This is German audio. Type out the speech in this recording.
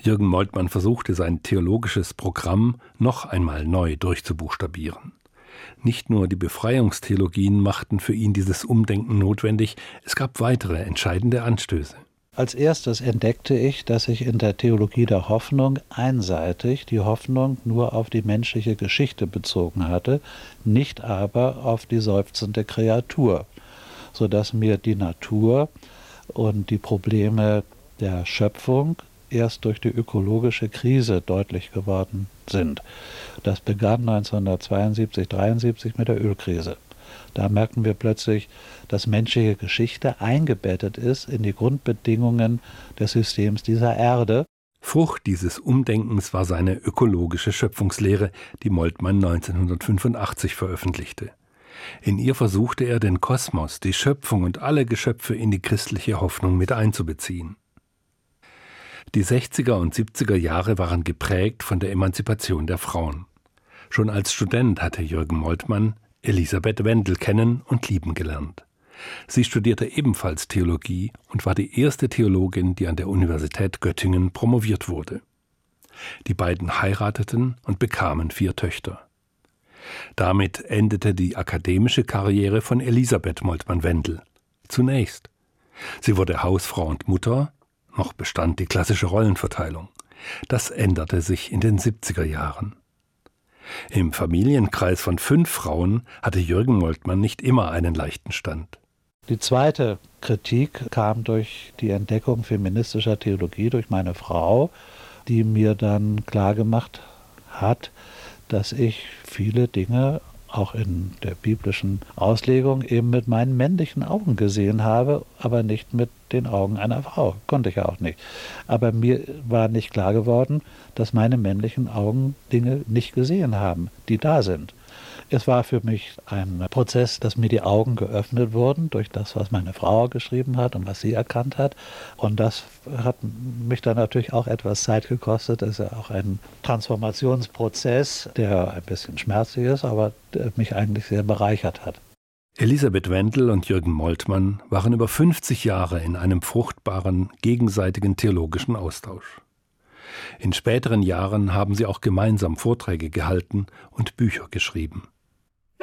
Jürgen Moltmann versuchte sein theologisches Programm noch einmal neu durchzubuchstabieren. Nicht nur die Befreiungstheologien machten für ihn dieses Umdenken notwendig, es gab weitere entscheidende Anstöße. Als erstes entdeckte ich, dass ich in der Theologie der Hoffnung einseitig die Hoffnung nur auf die menschliche Geschichte bezogen hatte, nicht aber auf die seufzende Kreatur, sodass mir die Natur und die Probleme der Schöpfung erst durch die ökologische Krise deutlich geworden sind. Das begann 1972, 1973 mit der Ölkrise. Da merkten wir plötzlich, dass menschliche Geschichte eingebettet ist in die Grundbedingungen des Systems dieser Erde. Frucht dieses Umdenkens war seine ökologische Schöpfungslehre, die Moltmann 1985 veröffentlichte. In ihr versuchte er, den Kosmos, die Schöpfung und alle Geschöpfe in die christliche Hoffnung mit einzubeziehen. Die 60er und 70er Jahre waren geprägt von der Emanzipation der Frauen. Schon als Student hatte Jürgen Moltmann Elisabeth Wendel kennen und lieben gelernt. Sie studierte ebenfalls Theologie und war die erste Theologin, die an der Universität Göttingen promoviert wurde. Die beiden heirateten und bekamen 4 Töchter. Damit endete die akademische Karriere von Elisabeth Moltmann-Wendel. Zunächst. Sie wurde Hausfrau und Mutter, noch bestand die klassische Rollenverteilung. Das änderte sich in den 70er Jahren. Im Familienkreis von 5 Frauen hatte Jürgen Moltmann nicht immer einen leichten Stand. Die zweite Kritik kam durch die Entdeckung feministischer Theologie durch meine Frau, die mir dann klargemacht hat, dass ich viele Dinge auch in der biblischen Auslegung eben mit meinen männlichen Augen gesehen habe, aber nicht mit den Augen einer Frau. Konnte ich ja auch nicht. Aber mir war nicht klar geworden, dass meine männlichen Augen Dinge nicht gesehen haben, die da sind. Es war für mich ein Prozess, dass mir die Augen geöffnet wurden durch das, was meine Frau geschrieben hat und was sie erkannt hat. Und das hat mich dann natürlich auch etwas Zeit gekostet. Das ist ja auch ein Transformationsprozess, der ein bisschen schmerzlich ist, aber der mich eigentlich sehr bereichert hat. Elisabeth Wendel und Jürgen Moltmann waren über 50 Jahre in einem fruchtbaren, gegenseitigen theologischen Austausch. In späteren Jahren haben sie auch gemeinsam Vorträge gehalten und Bücher geschrieben.